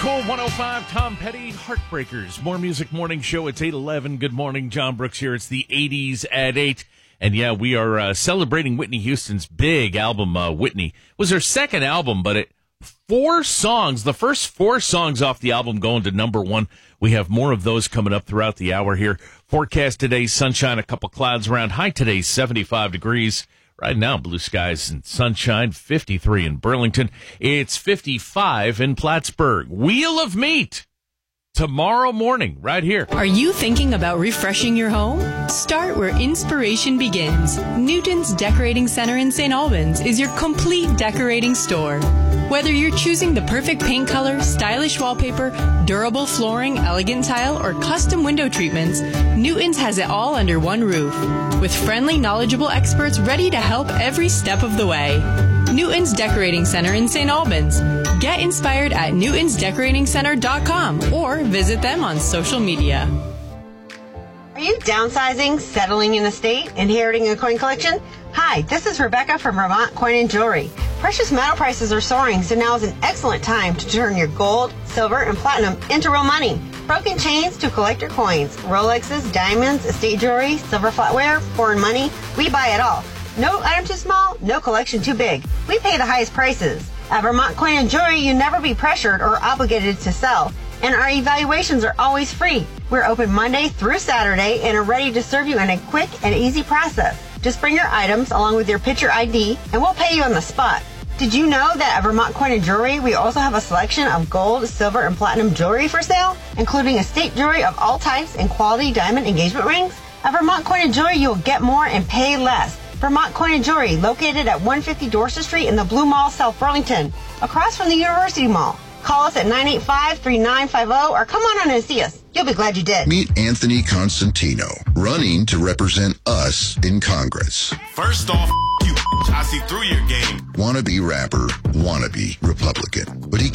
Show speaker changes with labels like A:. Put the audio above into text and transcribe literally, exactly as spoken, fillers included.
A: Cool one oh five, Tom Petty, Heartbreakers. More Music Morning Show. It's eight eleven. Good morning, John Brooks here. It's the eighties at eight. And yeah, we are uh, celebrating Whitney Houston's big album, uh, Whitney. It was her second album, but it four songs, the first four songs off the album going to number one. We have more of those coming up throughout the hour here. Forecast today, sunshine, a couple clouds around. High today, seventy-five degrees. Right now, blue skies and sunshine, fifty-three in Burlington. It's fifty-five in Plattsburgh. Wheel of Meat. Tomorrow morning, right here.
B: Are you thinking about refreshing your home? Start where inspiration begins. Newton's Decorating Center in Saint Albans is your complete decorating store. Whether you're choosing the perfect paint color, stylish wallpaper, durable flooring, elegant tile, or custom window treatments, Newton's has it all under one roof. With friendly, knowledgeable experts ready to help every step of the way. Newton's Decorating Center in Saint Albans. Get inspired at newtons decorating center dot com or visit them on social media.
C: Are you downsizing, settling in a state, inheriting a coin collection? Hi, this is Rebecca from Vermont Coin and Jewelry. Precious metal prices are soaring, so now is an excellent time to turn your gold, silver, and platinum into real money. Broken chains to collector coins, Rolexes, diamonds, estate jewelry, silver flatware, foreign money, we buy it all. No item too small, no collection too big. We pay the highest prices. At Vermont Coin and Jewelry, you never be pressured or obligated to sell, and our evaluations are always free. We're open Monday through Saturday and are ready to serve you in a quick and easy process. Just bring your items along with your picture I D, and we'll pay you on the spot. Did you know that at Vermont Coin and Jewelry, we also have a selection of gold, silver, and platinum jewelry for sale, including estate jewelry of all types and quality diamond engagement rings? At Vermont Coin and Jewelry, you'll get more and pay less. Vermont Coin and Jewelry, located at one fifty Dorset Street in the Blue Mall, South Burlington, across from the University Mall. Call us at nine eight five, three nine five zero or come on in and see us. You'll be glad you did.
D: Meet Anthony Constantino, running to represent us in Congress.
E: First off, you, I see through your game.
D: Wannabe rapper, wannabe Republican. But he